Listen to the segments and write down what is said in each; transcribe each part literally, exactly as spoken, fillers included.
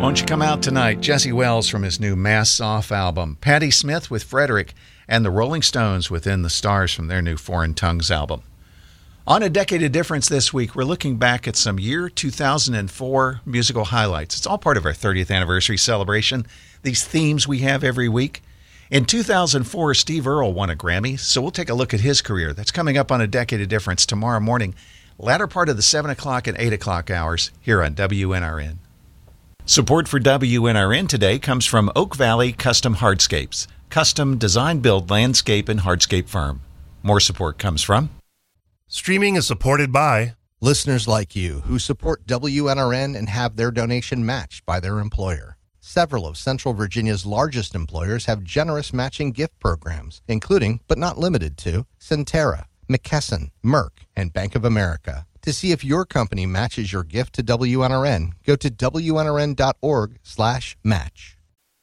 Won't You Come Out Tonight? Jesse Wells from his new Masks Off album. Patti Smith with Frederick, and the Rolling Stones within the Stars from their new Foreign Tongues album. On A Decade of Difference this week, we're looking back at some year two thousand four musical highlights. It's all part of our thirtieth anniversary celebration, these themes we have every week. In two thousand four, Steve Earle won a Grammy, so we'll take a look at his career. That's coming up on A Decade of Difference tomorrow morning, latter part of the seven o'clock and eight o'clock hours here on W N R N. Support for W N R N today comes from Oak Valley Custom Hardscapes, custom design-build landscape and hardscape firm. More support comes from... Streaming is supported by... listeners like you who support W N R N and have their donation matched by their employer. Several of Central Virginia's largest employers have generous matching gift programs, including, but not limited to, Centerra, McKesson, Merck, and Bank of America. To see if your company matches your gift to W N R N, go to W N R N dot org slash match.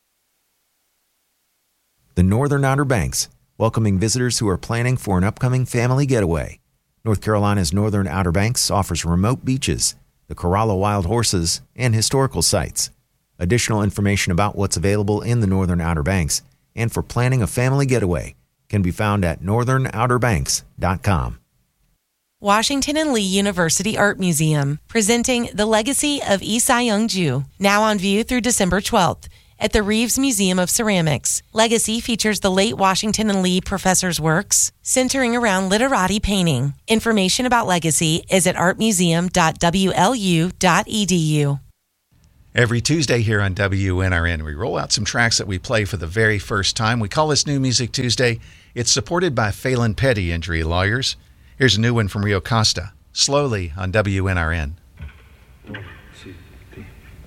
The Northern Outer Banks, welcoming visitors who are planning for an upcoming family getaway. North Carolina's Northern Outer Banks offers remote beaches, the Corolla Wild Horses, and historical sites. Additional information about what's available in the Northern Outer Banks and for planning a family getaway can be found at northern outer banks dot com. Washington and Lee University Art Museum, presenting The Legacy of Isai Young-ju, now on view through December twelfth at the Reeves Museum of Ceramics. Legacy features the late Washington and Lee professor's works, centering around literati painting. Information about Legacy is at art museum dot w l u dot e d u. Every Tuesday here on W N R N, we roll out some tracks that we play for the very first time. We call this New Music Tuesday. It's supported by Phelan Petty Injury Lawyers. Here's a new one from Rio Costa, Slowly on W N R N. One, two, three.